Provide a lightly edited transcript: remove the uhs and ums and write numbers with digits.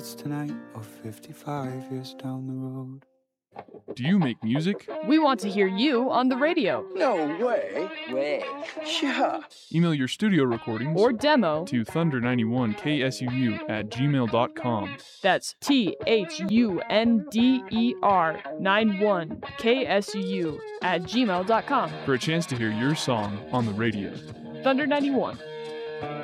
It's tonight or 55 years down the road. Do you make music? We want to hear you on the radio. No way. Yeah. Email your studio recordings Or demo to thunder91ksuu@gmail.com. That's THUNDER91KSUU@gmail.com. for a chance to hear your song on the radio. Thunder 91.